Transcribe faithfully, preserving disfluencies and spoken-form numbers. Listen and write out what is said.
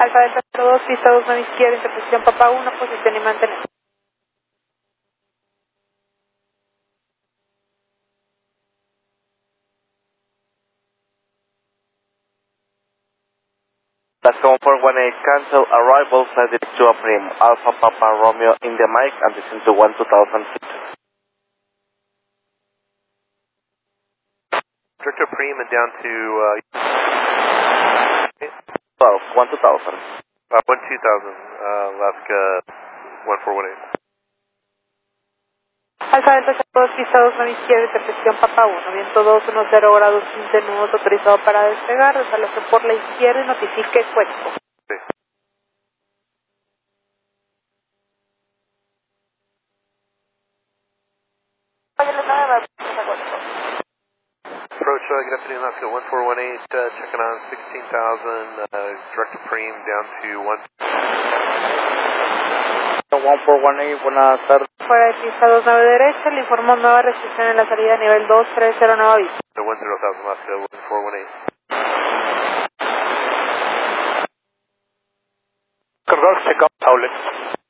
Alfa Delta cero dos, pista dos, nueve izquierda, interposición Papa uno, posición y mantener. That's one four one eight, cancel arrival, flight to Prim, Alpha Papa Romeo in the mic, and descend to one two thousand feet. Director Prim and down to uh, twelve, one two thousand. uh, one two thousand, uh, Alaska one four one eight. Alfa Delta cero dos, pista dos, nueve izquierda, interposición Papa uno, viento dos, uno cero grados, quince nudos, autorizado para despegar, desaloje por la izquierda y notifique cuerpo. Sí. Approach, uh, good afternoon, Alaska one four one eight, uh, checking on sixteen thousand, uh, Director Prim down to one. one four one eight, buenas tardes. Fuera de pista dos, nueve derecha, le informo nueva restricción en la salida nivel dos tres cero, nueva aviso. one zero thousand, Alaska one four one eight. Cargar, check out, outlet.